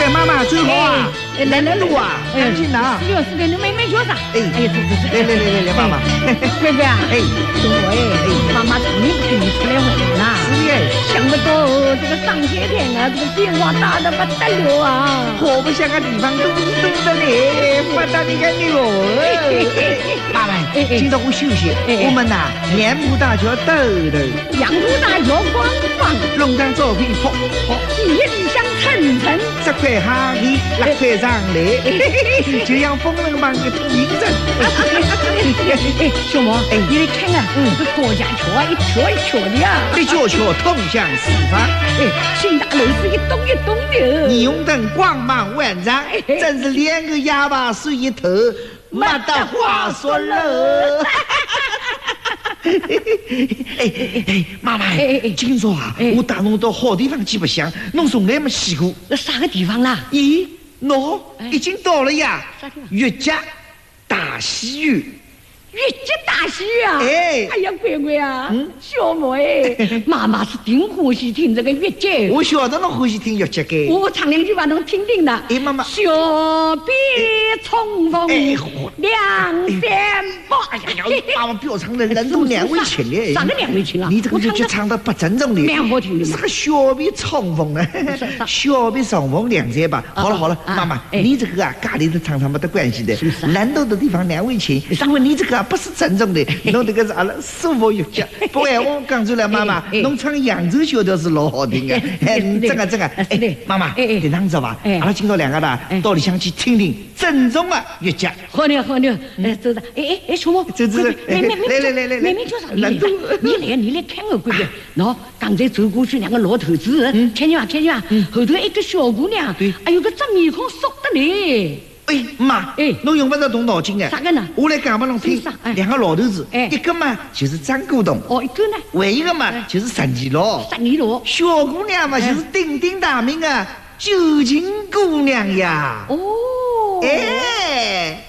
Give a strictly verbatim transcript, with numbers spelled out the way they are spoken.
妈妈走好啊！ 哎，来来路啊，赶紧拿。 是的，是的，你没没学啥？哎哎呀，走走走， 来来来来来，妈妈。 乖乖啊！ 哎， 说哎，妈妈从来不跟你出来玩啦。 是的。 想不到这个上学天啊，这个变化大的不得了啊！ 活不像个地方都是都的嘞，不得你个牛！妈妈，今朝我休息，我们呐，杨浦大桥兜兜， 杨浦大桥逛逛， 弄张照片拍拍， 印象蹭蹭， 这块哈皮，那块上来，就像风人帮的土银针。 哎，小毛，哎，你来看啊，嗯，这高架桥啊，一桥一桥的呀， 一桥桥通向四方， 哎，新大楼是一栋一栋的， 霓虹灯光芒万丈，真是两个哑巴水一头，没得话说了。哎哎哎，妈妈，今朝啊，我带侬到好地方去白相，侬从来没去过。 那啥个地方啦？ 咦，喏，已经到了呀， 啥地方？ 岳家大戏院。 岳家大戏啊！ 哎， 哎呀，乖乖啊，嗯，小毛哎，妈妈是挺欢喜听这个岳家。 我晓得侬欢喜听岳家的。 我唱两句把侬听听的。 哎，妈妈。 小别重逢两三八。 哎呀，妈妈不要唱的人都两位情哎。 啥个两位情啊？ 你这个岳家唱的不正宗的。 蛮好听的。 是个小别重逢呢，小别重逢两三八。好了好了，妈妈，你这个啊，咖喱的唱唱没得关系的。难到的地方两位情，因为你这个。不是正宗的，侬这个是阿拉舒服岳家。不过我讲出来，妈妈，侬唱扬州小调是老好听的。哎，真个真个，哎，妈妈，你哪知道吧？阿拉今朝两个啦，到里向去听听正宗的岳家。 好的好的，哎，走着，哎哎哎，小毛， 走走， 妹妹妹， 来来来来， 妹妹叫啥名字？你来你来看我乖乖。喏，刚才走过去两个老头子，看见伐看见伐？后头一个小姑娘，对，哎呦个这面孔熟得嘞。 哎妈，哎，侬用不着动脑筋哎。 啥个呢？ 我来讲给侬听。两个老头子，一个嘛就是张国栋， 哦，一个呢， 还一个嘛就是陈二老。 陈二老， 小姑娘嘛就是鼎鼎大名啊，九琴姑娘呀。 哦， 哎。